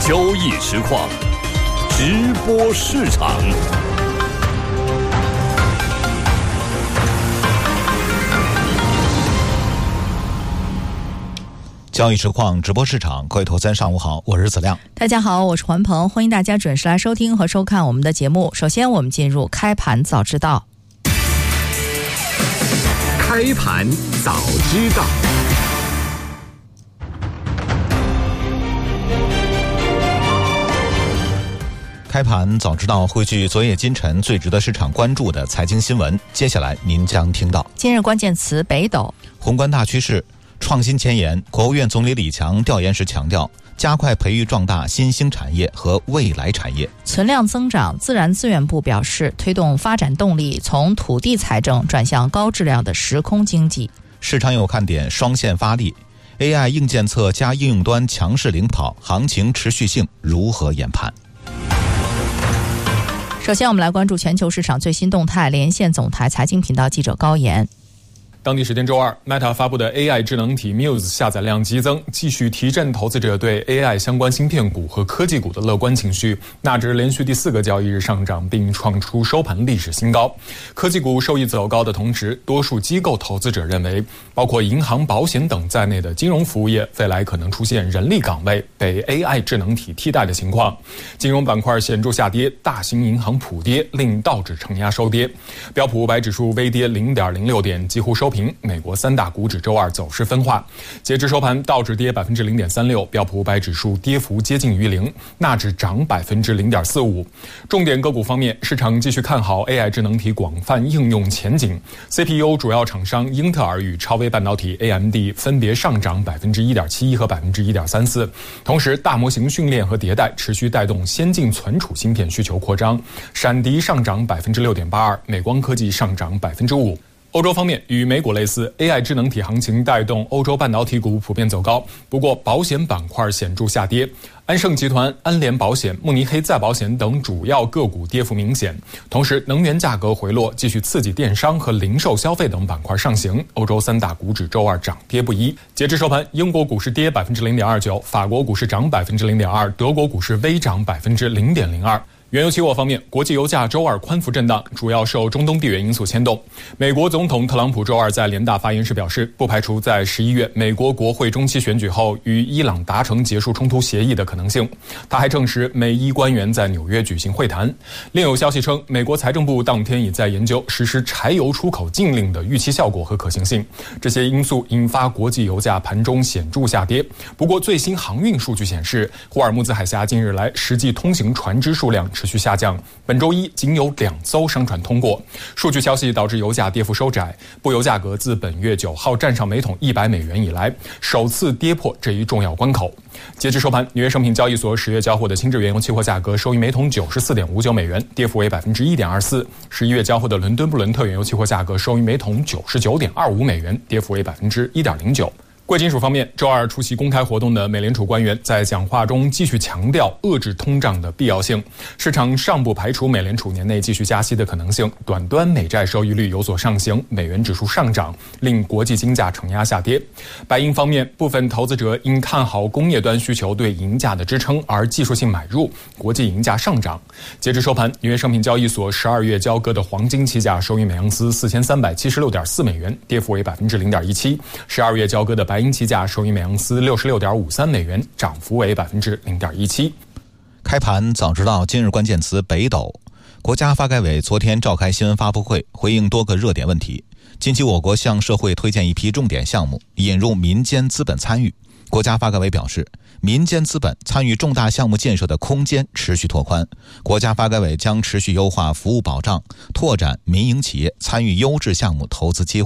交易实况，直播市场。 交易实况直播市场，各位投资人上午好，我是子亮。 大家好，我是环鹏，欢迎大家准时来收听和收看我们的节目。首先我们进入开盘早知道。 开盘早知道。 开盘早知道汇聚昨夜今晨最值得市场关注的财经新闻，接下来您将听到： 今日关键词北斗， 宏观大趋势，创新前沿。国务院总理李强调研时强调，加快培育壮大新兴产业和未来产业。 存量增长，自然资源部表示，推动发展动力从土地财政转向高质量的时空经济。 市场有看点，双线发力。AI 硬件侧加应用端强势领跑，行情持续性如何研判？ 首先我们来关注全球市场最新动态，连线总台财经频道记者高岩。 当地时间周二 ，Meta 发布的 AI 智能体 Muse 下载量激增，继续提振投资者对 AI 相关芯片股和科技股的乐观情绪。纳指连续第4个交易日上涨，并创出收盘历史新高。科技股受益走高的同时，多数机构投资者认为，包括银行、保险等在内的金融服务业未来可能出现人力岗位被 AI 智能体替代的情况。金融板块显著下跌，大型银行普跌，令道指承压收跌。标普500指数微跌 0.06 点，几乎收平。美国3大股指周二走势分化，截至收盘，道指跌 0.36%， 标普500指数跌幅接近于0%，纳指涨 0.45%。 重点个股方面，市场继续看好 AI 智能体广泛应用前景。 CPU 主要厂商英特尔与超微半导体 AMD 分别上涨 1.71% 和 1.34%。 同时，大模型训练和迭代持续带动先进存储芯片需求扩张，闪迪上涨 6.82%， 美光科技上涨 5%。欧洲方面，与美股类似 ，AI 智能体行情带动欧洲半导体股普遍走高，不过保险板块显著下跌，安盛集团、安联保险、慕尼黑再保险等主要个股跌幅明显。同时，能源价格回落，继续刺激电商和零售消费等板块上行。欧洲3大股指周二涨跌不一。截至收盘，英国股市跌 0.29%， 法国股市涨 0.02%， 德国股市微涨 0.02%。原油期货方面，国际油价周二宽幅震荡，主要受中东地缘因素牵动。美国总统特朗普周二在联大发言时表示，不排除在11月美国国会中期选举后与伊朗达成结束冲突协议的可能性。他还证实美伊官员在纽约举行会谈。另有消息称，美国财政部当天已在研究实施柴油出口禁令的预期效果和可行性。这些因素引发国际油价盘中显著下跌。不过，最新航运数据显示，霍尔木兹海峡近日来实际通行船只数量持续下降，本周一仅有2艘商船通过。数据消息导致油价跌幅收窄，布油价格自本月9号站上每桶$100以来，首次跌破这一重要关口。截至收盘，纽约商品交易所10月交货的轻质原油期货价格收于每桶$94.59，跌幅为 1.14%。11月交货的伦敦布伦特原油期货价格收于每桶$99.25，跌幅为 1.09%。贵金属方面，周二出席公开活动的美联储官员在讲话中继续强调遏制通胀的必要性，市场尚不排除美联储年内继续加息的可能性。短端美债收益率有所上行，美元指数上涨，令国际金价承压下跌。白银方面，部分投资者因看好工业端需求对银价的支撑而技术性买入，国际银价上涨。截至收盘，纽约商品交易所12月交割的黄金期价收于每盎司$4376.4，跌幅为 0.17%。12月交割的白银期价收于每盎司$66.53，涨幅为 0.17%。 开盘早知道今日关键词北斗。国家发改委昨天召开新闻发布会，回应多个热点问题。近期我国向社会推荐一批重点项目，引入民间资本参与。国家发改委表示，民间资本参与重大项目建设的空间持续拓宽，国家发改委将持续优化服务保障，拓展民营企业参与优质项目投资机会。